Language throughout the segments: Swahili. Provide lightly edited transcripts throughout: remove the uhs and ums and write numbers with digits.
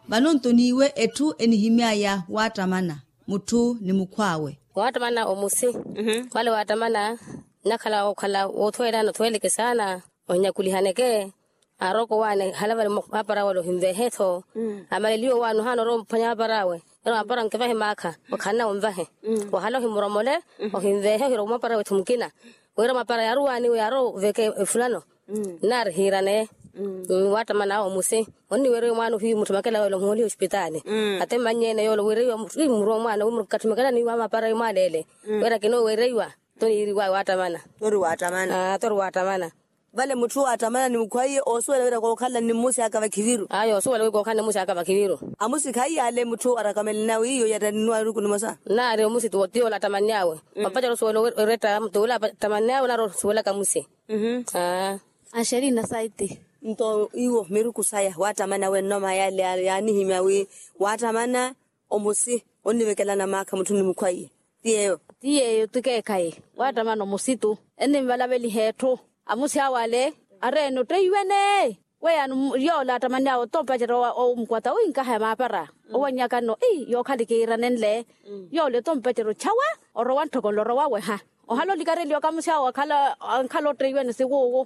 Vanontoniwe etu enihimia ya watamana. Mutu ni mukwawe. Watamana omusi. Wale watamana nakala okala otwela no tweleke sana. Onyakulihaneke. Aroko wane halawale mapara walo himveheto. Amalilio wanu hano ro panyabarawe. Ero apara nkevahe maka. Wakana omvahe. Wahalo himuromole. Ohimvehe hiro mapara wetumkina. Wero mapara yaru wani yaro veke fulano. Nar hirane. Watamana omusi. Oni wero wanu hi mutumakela walo ngoli hospitali. Ate manyene yolo wero muro mwana umurkatumekela ni mapara imalele. Wera kino werewa. Toni iriwa watamana. Toru watamana. Toru watamana. Vale mutu watamana ni mkwai oswele wera kwa kala ni musi akava kiviru. Ayo oswele wera kwa kala ni musi akava kiviru. Amusi kai ale mutu arakameli na wiyo yata nuwa ruku ni masa. Na re musi tuwotio la tamanyawe. Papaja roswele reta tuwela tamanyawe na roswele kamusi. Asheri na saiti. Nto iwo miruku saya watamana we noma yale yani himiawi watamana omusi oniwekela na maka mutu ni mkwai. Tiye tuke kai. Watamana omusitu. Eni mbalabeli heto. Amusi awale are no treiwene we anu yo la tamanya o topa jero o mkwata o inka ha mapara o wanyaka no yo khalike ranenle yo le tompa jero chawa o ro wanto ko lo ro wa we ha o halo likare lyo kamusi awa khalo treiwene se go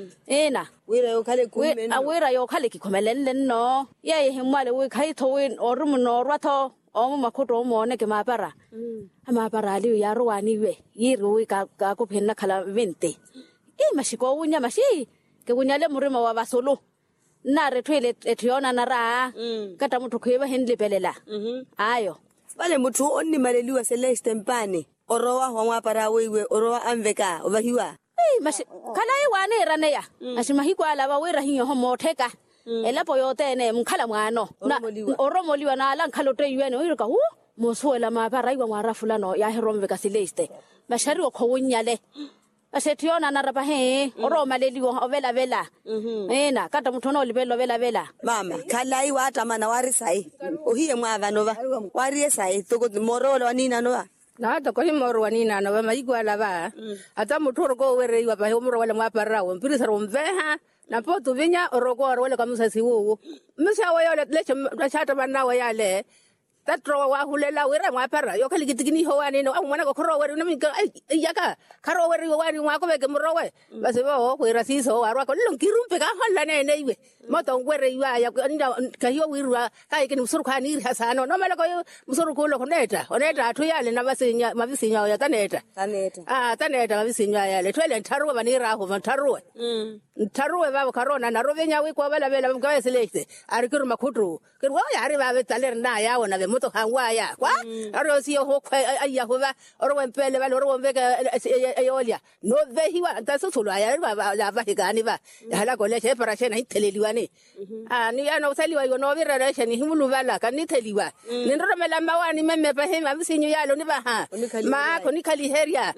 ena wira yo khale kume a wira yo khale ki khomelele no ye himwale we khai tho we o rumu no rwatho o makhoto mo ne ke mapara amapara ali ya ro wani we yiri ka ko phenna khala 20 mashiko unya mashi ke bunyale murima wa basolo na re twele etiona na ra kata muthu khweba henle pelela ayo vale muthu onni maleliwa Celeste Mpane orowa hwa para wewe orowa amveka obahiwa mashi kana iwane rane ya ashimahikwa laba wera hinyo homotheka elapo yote ne mkhala mwano na oromoliwa na ala nkhalo treyene oyiruka mosuela mapara iwa mwara fulano ya heromveka Celeste mashari okhobunyale asetiona na rapa he oro maleliwo ovela vela ena kata muthono libelo vela mama khalai watamana wari sai ohiye mwava nova wari sai toko morolo wanina nova na to ko himoro wanina nova maigwa lava ata muthoro ko were iwa ba homoro wala mwapara wo mpirisa ro mveha na poto vinya orogo wala kamusa siwo misa wa yole leche chata banawa yale tatro wa hulela wera mwapara yo khali kitikini ho wani no amwana ko khoro weri nami yaka kharo weri wani wa ko beke mrowe base bo wera siso warwa ko longirumpe ka holla ne iwe moto ngwere iwa ya nda kayo wirwa kai kini musuru khani ri hasano no mala ko musuru ko lo koneta oneta athu yale na basinya mabisinya ya taneta taneta mabisinya yale twele ntharuwe bani raho ntharuwe baba karona na rovenya we kwa bala mkawe Celeste ari kiru makhutu kirwa yari babe taler na yawo na moto hangwa ya kwa aro si ho aya hoba oro wempele bale oro wembeka ayolia no vehiwa ntasutulu aya ba higani ba hala kole che para che na teleliwane ni ana usaliwa yo no virara che ni himulu bala kan teliwa ni ndo mela mawani meme pa hema bisinyo yalo ni ba ha ma ko ni kali heria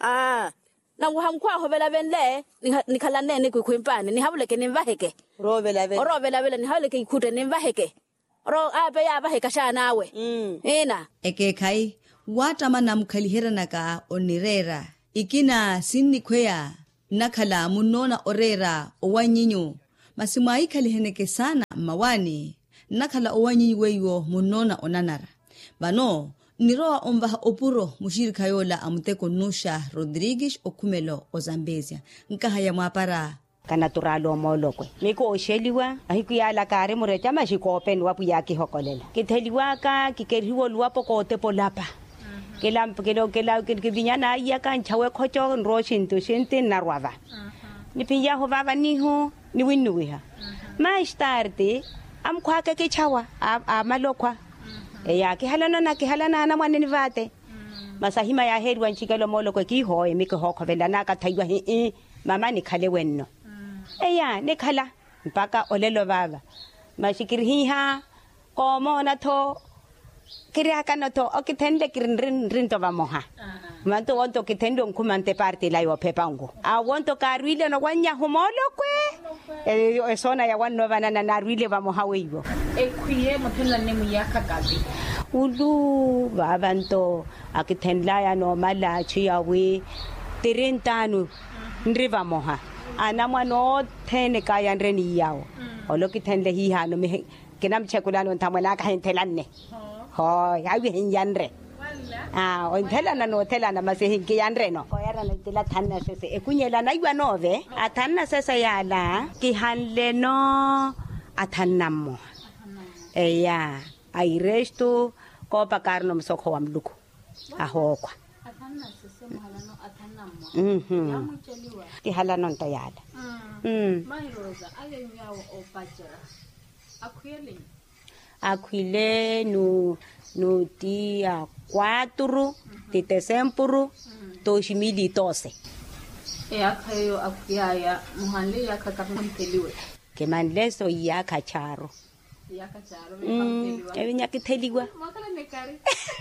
na uhamkwa hobela benle ni khala nene kuimpane ni habuleke ni mvaheke robela bela ni habuleke ikute ni mvaheke ro abe ya baheka shana we ena eke kai watamana mkhalihera naka onirera ikina sinni khweya nakhala munona orera owanyinyo masimai khaliheneke sana mawani nakhala owanyinyi weyo munona onanara bano niroa ombaha opuro mushirika yola amuteko Nusha Rodrigues okumelo ozambezia nkahaya mwapara kanaturalo molokwe miko osheliwa ahikuyala kare mureta mashikopen wapu yaki hokolela kitheliwa ka kikeriwo luapo kote polapa kelamp kelo kivinyana yaka nchawe khocho nroshinto shinte narwava nipinya ho baba niho ni winuha mais tarde amkhwaka ke chawa amalokwa yaki halana na mwaneni vate masahima ya herwa nchikelo molokwe ki hoye miko hokhovela naka thaiwa mama ni khale wenno ne khala mpaka olelo baba mashikiriha komo na tho kiriaka no to okithenle kirin to bamoha manto wonto kitendo nkumante parte la yo pepango a wonto karwile no wanya humolo kwe esona ya wanno banana na rwile bamoha weibo ekhuye mothenla ne muyaka kabi ulu babanto akithenla ya no mala chiyawe 30 ndri bamoha ana mwana thene ka yanre ni yao olo ki thenle hi hano me kinam chekulano thamala ka hinthelanne ho ya wi hin yanre on thelana no thelana mase hin ki yanre no o yara na tela thanna se ekunyela na iwa nove athanna se yala ki hanle no athannammo eya ai resto ko pakarno msokho wa mluku ahokwa athanna se mahalano athannammo ki halano ntayala Mairosa ale nyawo opachera akhwile no dia 4 de Decembro 2012 akhayo akhuyaya muhanle yakakampeliwe ke manleso yakacharo evinya kitheliwa makala nekari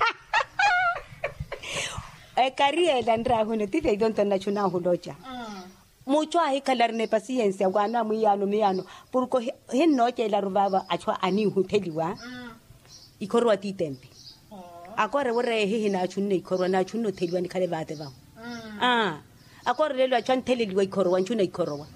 ekariela ndra hone tite donto na chuna huloja mucho ahi kalarne paciencia gwana miyano porque hin noche la rubaba achwa ani huteliwa ikorwa titempi akore wore hi na chunne ikorwa na chunno teliwa ni kale bate ba akore lelo achwa nteliwa ikorwa chunne ikorwa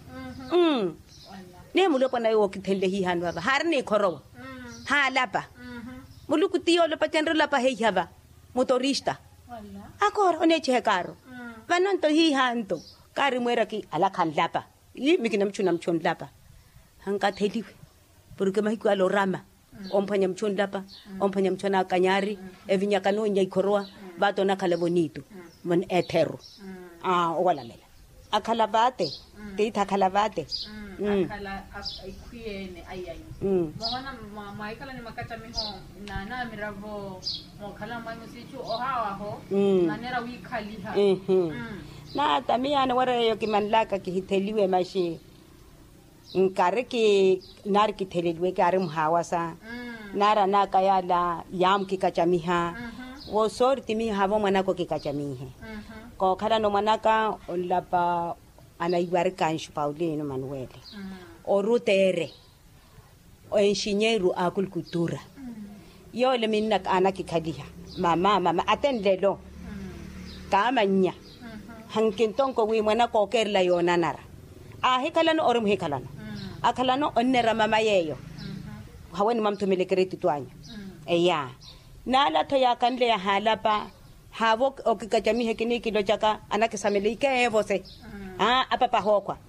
ne mulo pana yo kitelle hi han baba harne ikorwa ha lapa mulu kutiyo lo patendro lapa he haba motorista akore one chekaro vanonto hi hanto kari mwera ki ala khan lapa mikina mchuna mchon lapa hanka theliwe porque mahiku alo rama omphanya mchon lapa omphanya mchona kanyari evinya kanonya ikhoroa bato na khala bonito mon etero wala lela akhala bate teitha khala bate akhala ikhuyene ayayi mohana maikala ni makata miho na miravo mokhala mai musichu ohawa ho manera wi khaliha na tamia na wara yo kimanlaka ki hitheliwe mashi nkare ki nar ki theleliwe ki are mhawasa nara na kayala yam ki kachamiha wo sorti mi havo mwana ko ki kachamihe ko khala no manaka olapa anaiware kanshu Paulino Manuel o rutere o engineero agricultura yo le minnak ana ki khaliha mama atendelo kamanya hankin tonko wi mwana ko kerla yona nara hekalano orum hekalano akalano onnera mama yeyo hawani mamtumile kreti twanya eya nala to yakanle ya halapa havo okikachami hekini kilo chaka anakisamile ikevose apapa hokwa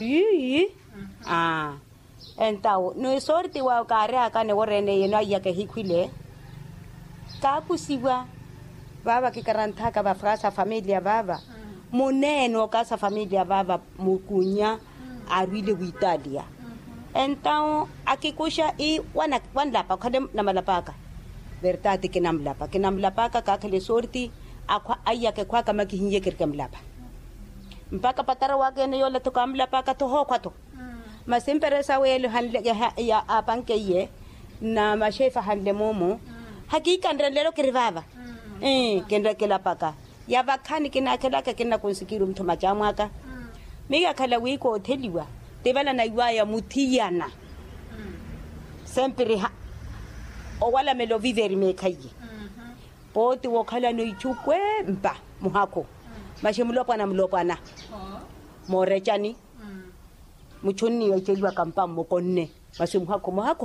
entao no sorti wa kare akane worene yeno yake hikwile kakusiwa baba kikarantha ka ba frasa familia baba moneno ka sa familia baba mukunya arwile ku Italia entao akikusha wan lapa khade namalapaka verdade ke namlapaka ka khale sorti akwa ayake kwa kama kihinje kirkamlapa mpaka patara wake ne yola to kamlapaka to hokwa to masimperesa wele hanle ya apanke ye na mashefa hanle momo hakika ndrelero kirivava kenda kela paka ya bakhani kina kela ka kina konsikiru mtho majamwaka miga khala wiko theliwa tebala na iwa ya muthiyana sempre o wala melo viveri me khayi poti wo khala no ichukwe mpa muhako mashimulopana mlopana morechani muchuni yo cheliwa kampa mokonne masimuhako